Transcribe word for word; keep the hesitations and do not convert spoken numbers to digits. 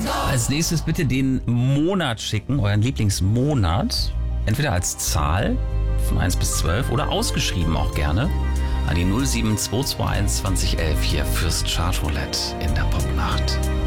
Als nächstes bitte den Monat schicken, euren Lieblingsmonat. Entweder als Zahl von eins bis zwölf oder ausgeschrieben auch gerne an die null sieben zwei zwei eins zwanzig elf hier fürs Chartroulette in der Popnacht.